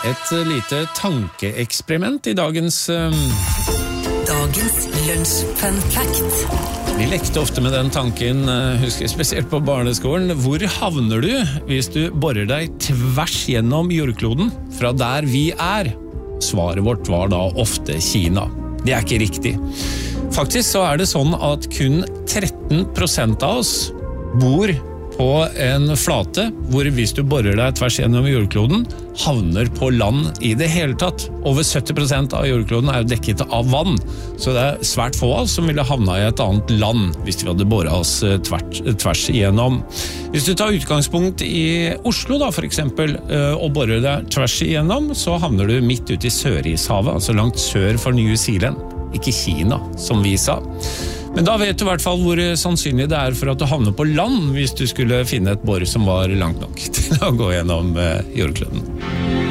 Et lite tankeeksperiment I dagens Lunsj Fun Fact. Vi lekte ofte med den tanken, husker jeg spesielt på barneskolen. Hvor havner du hvis du borer deg tvers gjennom jordkloden fra der vi Svaret vårt var da ofte Kina. Det ikke riktig. Faktisk så det sånn at kun 13% av oss bor på en flate, hvor hvis du borer deg tvers gjennom jordkloden, havner på land I det hele tatt. Over 70% av jordkloden jo dekket av vann, så det svært få av oss som ville havna I et annet land, hvis vi hadde boret oss tvers igjennom. Hvis du tar utgangspunkt I Oslo da, for eksempel, og borer deg tvers igjennom, så havner du midt ute I Sørishavet, altså langt sør for New Zealand, ikke Kina, som vi sa. Men da vet du I hvert fall hvor sannsynlig det for at du havner på land hvis du skulle finne et bor som var langt nok til å gå gjennom jordkloden.